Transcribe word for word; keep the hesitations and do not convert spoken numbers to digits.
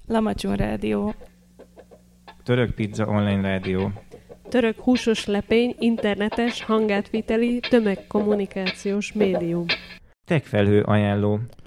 Lamacson Rádió. Török Pizza Online Rádió. Török húsos lepény, internetes, hangátviteli, tömegkommunikációs médium. Techfelhő ajánló.